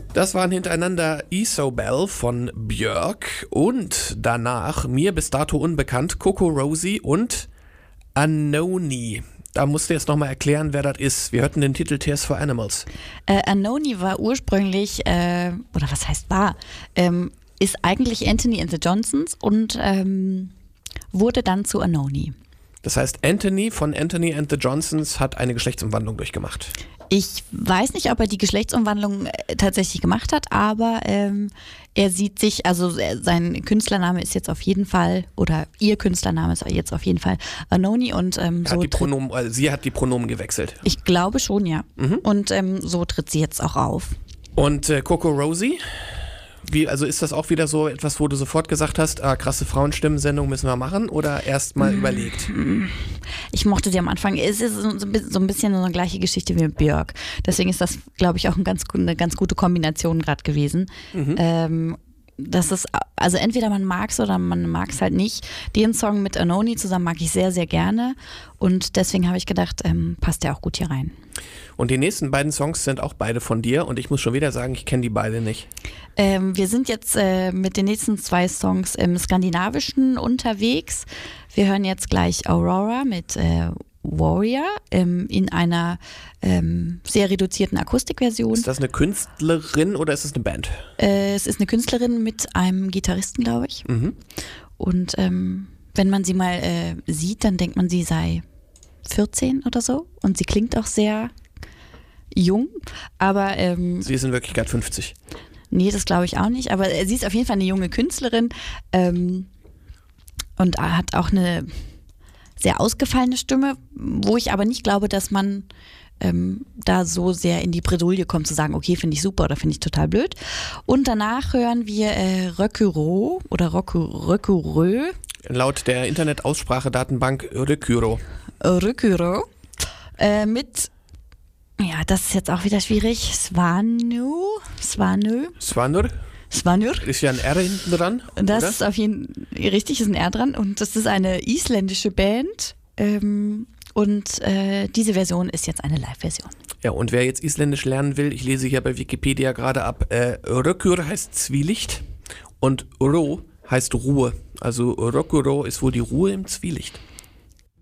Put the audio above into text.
Das waren hintereinander Isobel von Björk und danach mir bis dato unbekannt Coco Rosie und Anoni. Da musst du jetzt nochmal erklären, wer das ist. Wir hörten den Titel Tears for Animals. Anoni war ursprünglich, oder was heißt war, ist eigentlich Anthony and the Johnsons und wurde dann zu Anoni. Das heißt, Anthony von Anthony and the Johnsons hat eine Geschlechtsumwandlung durchgemacht. Ich weiß nicht, ob er die Geschlechtsumwandlung tatsächlich gemacht hat, aber er sieht sich, also sein Künstlername ist jetzt auf jeden Fall, oder ihr Künstlername ist jetzt auf jeden Fall Anoni und sie hat die Pronomen gewechselt. Ich glaube schon, ja. Und so tritt sie jetzt auch auf. Und Coco Rosie? Also ist das auch wieder so etwas, wo du sofort gesagt hast, krasse Frauenstimmensendung müssen wir machen oder erst mal überlegt? Ich mochte sie am Anfang. Es ist so ein bisschen so eine gleiche Geschichte wie mit Björk. Deswegen ist das, glaube ich, auch eine ganz gute Kombination gerade gewesen. Das ist, also entweder man mag es oder man mag es halt nicht. Den Song mit Anoni zusammen mag ich sehr, sehr gerne und deswegen habe ich gedacht, passt der auch gut hier rein. Und die nächsten beiden Songs sind auch beide von dir und ich muss schon wieder sagen, ich kenne die beide nicht. Wir sind jetzt mit den nächsten 2 Songs im Skandinavischen unterwegs. Wir hören jetzt gleich Aurora mit Warrior in einer sehr reduzierten Akustikversion. Ist das eine Künstlerin oder ist es eine Band? Es ist eine Künstlerin mit einem Gitarristen, glaube ich. Und wenn man sie mal sieht, dann denkt man, sie sei 14 oder so. Und sie klingt auch sehr jung, aber sie ist in Wirklichkeit 50. Nee, das glaube ich auch nicht, aber sie ist auf jeden Fall eine junge Künstlerin und hat auch eine sehr ausgefallene Stimme, wo ich aber nicht glaube, dass man da so sehr in die Bredouille kommt, zu sagen, okay, finde ich super oder finde ich total blöd. Und danach hören wir Rökuro oder Rökurö. Laut der Internet-Aussprache-Datenbank Rökuro. Rökuro mit, ja, das ist jetzt auch wieder schwierig, Svanur. Ist ja ein R hinten dran. Das oder? ist auf jeden Fall richtig, ist ein R dran und das ist eine isländische Band und diese Version ist jetzt eine Live-Version. Ja, und wer jetzt Isländisch lernen will, ich lese hier bei Wikipedia gerade ab, Rökur heißt Zwielicht und Ro heißt Ruhe. Also Rökuro ist wohl die Ruhe im Zwielicht.